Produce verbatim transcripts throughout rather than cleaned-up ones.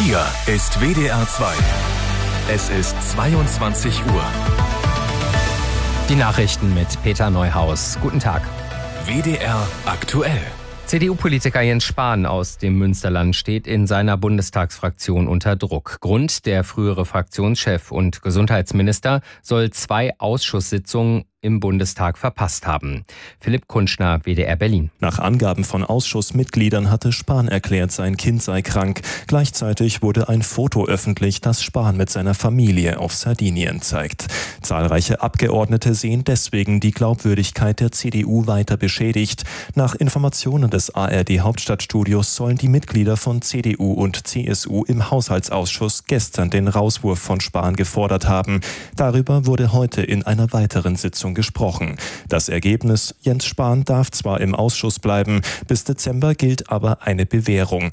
Hier ist W D R zwei. Es ist zweiundzwanzig Uhr. Die Nachrichten mit Peter Neuhaus. Guten Tag. W D R aktuell. C D U-Politiker Jens Spahn aus dem Münsterland steht in seiner Bundestagsfraktion unter Druck. Grund: der frühere Fraktionschef und Gesundheitsminister soll zwei Ausschusssitzungen im Bundestag verpasst haben. Philipp Kunschner, W D R Berlin. Nach Angaben von Ausschussmitgliedern hatte Spahn erklärt, sein Kind sei krank. Gleichzeitig wurde ein Foto öffentlich, das Spahn mit seiner Familie auf Sardinien zeigt. Zahlreiche Abgeordnete sehen deswegen die Glaubwürdigkeit der C D U weiter beschädigt. Nach Informationen des A R D-Hauptstadtstudios sollen die Mitglieder von C D U und C S U im Haushaltsausschuss gestern den Rauswurf von Spahn gefordert haben. Darüber wurde heute in einer weiteren Sitzung gesprochen. Das Ergebnis: Jens Spahn darf zwar im Ausschuss bleiben, bis Dezember gilt aber eine Bewährung.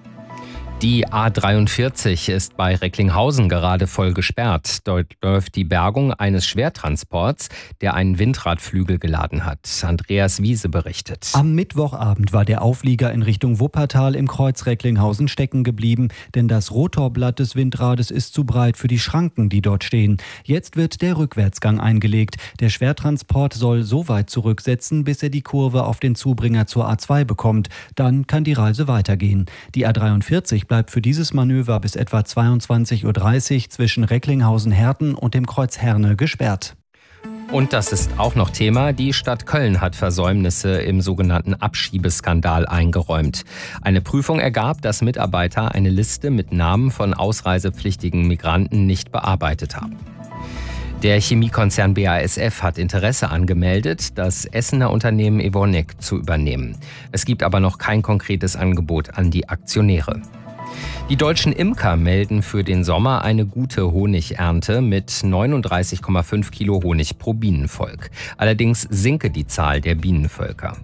Die A dreiundvierzig ist bei Recklinghausen gerade voll gesperrt. Dort läuft die Bergung eines Schwertransports, der einen Windradflügel geladen hat. Andreas Wiese berichtet. Am Mittwochabend war der Auflieger in Richtung Wuppertal im Kreuz Recklinghausen stecken geblieben, denn das Rotorblatt des Windrades ist zu breit für die Schranken, die dort stehen. Jetzt wird der Rückwärtsgang eingelegt. Der Schwertransport soll so weit zurücksetzen, bis er die Kurve auf den Zubringer zur A zwei bekommt. Dann kann die Reise weitergehen. Die A dreiundvierzig bleibt für dieses Manöver bis etwa zweiundzwanzig Uhr dreißig zwischen Recklinghausen-Herten und dem Kreuz Herne gesperrt. Und das ist auch noch Thema. Die Stadt Köln hat Versäumnisse im sogenannten Abschiebeskandal eingeräumt. Eine Prüfung ergab, dass Mitarbeiter eine Liste mit Namen von ausreisepflichtigen Migranten nicht bearbeitet haben. Der Chemiekonzern B A S F hat Interesse angemeldet, das Essener Unternehmen Evonik zu übernehmen. Es gibt aber noch kein konkretes Angebot an die Aktionäre. Die deutschen Imker melden für den Sommer eine gute Honigernte mit neununddreißig Komma fünf Kilo Honig pro Bienenvolk. Allerdings sinke die Zahl der Bienenvölker.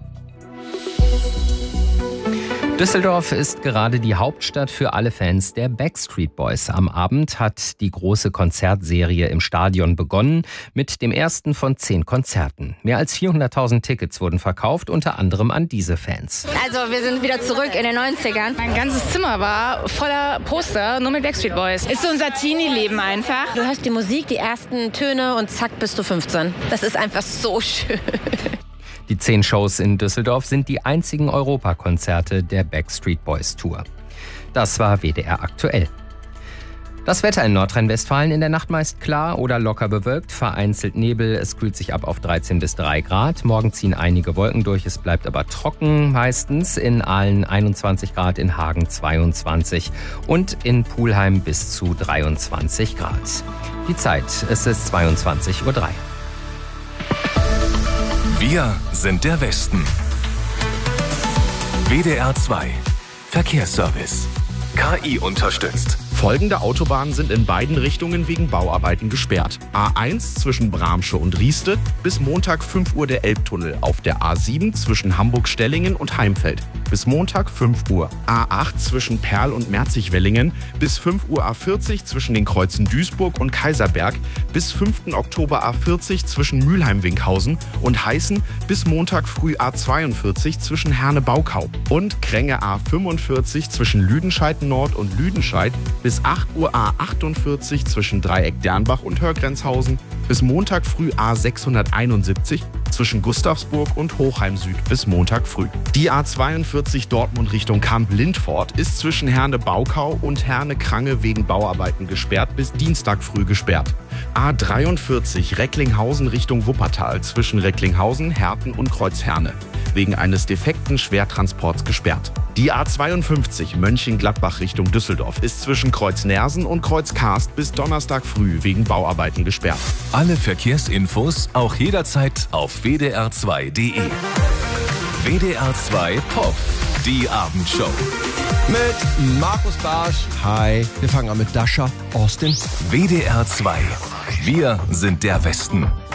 Düsseldorf ist gerade die Hauptstadt für alle Fans der Backstreet Boys. Am Abend hat die große Konzertserie im Stadion begonnen mit dem ersten von zehn Konzerten. Mehr als vierhunderttausend Tickets wurden verkauft, unter anderem an diese Fans. Also wir sind wieder zurück in den neunzigern. Mein ganzes Zimmer war voller Poster, nur mit Backstreet Boys. Ist so unser Teenie-Leben einfach. Du hörst die Musik, die ersten Töne und zack bist du fünfzehn. Das ist einfach so schön. Die zehn Shows in Düsseldorf sind die einzigen Europakonzerte der Backstreet Boys Tour. Das war W D R aktuell. Das Wetter in Nordrhein-Westfalen: in der Nacht meist klar oder locker bewölkt, vereinzelt Nebel, es kühlt sich ab auf dreizehn bis drei Grad. Morgen ziehen einige Wolken durch, es bleibt aber trocken meistens. In Aalen einundzwanzig Grad, in Hagen zweiundzwanzig und in Pulheim bis zu dreiundzwanzig Grad. Die Zeit: es ist zweiundzwanzig Uhr drei. Wir sind der Westen. W D R zwei Verkehrsservice. K I unterstützt. Folgende Autobahnen sind in beiden Richtungen wegen Bauarbeiten gesperrt. A eins zwischen Bramsche und Rieste, bis Montag fünf Uhr der Elbtunnel auf der A sieben zwischen Hamburg-Stellingen und Heimfeld. Bis Montag fünf Uhr. A acht zwischen Perl und Merzig-Wellingen, bis fünf Uhr A vierzig zwischen den Kreuzen Duisburg und Kaiserberg, bis fünften Oktober A vierzig zwischen Mülheim-Winkhausen und Heißen, bis Montag früh A zweiundvierzig zwischen Herne-Baukau und Kränge A fünfundvierzig zwischen Lüdenscheid-Nord und Lüdenscheid, bis acht Uhr A achtundvierzig zwischen Dreieck-Dernbach und Hörgrenzhausen, bis Montag früh A sechshunderteinundsiebzig zwischen Gustavsburg und Hochheim Süd bis Montag früh. Die A zweiundvierzig Dortmund Richtung Kamp-Lindfort ist zwischen Herne-Baukau und Herne-Krange wegen Bauarbeiten gesperrt bis Dienstag früh gesperrt. A dreiundvierzig Recklinghausen Richtung Wuppertal zwischen Recklinghausen, Herten und Kreuz Herne wegen eines defekten Schwertransports gesperrt. Die A zweiundfünfzig Mönchengladbach Richtung Düsseldorf ist zwischen Kreuz Nersen und Kreuz Karst bis Donnerstag früh wegen Bauarbeiten gesperrt. Alle Verkehrsinfos auch jederzeit auf w d r zwei punkt d e. W D R zwei Pop, die Abendshow. Mit Markus Barsch. Hi. Wir fangen an mit Dasha Austin. W D R zwei. Wir sind der Westen.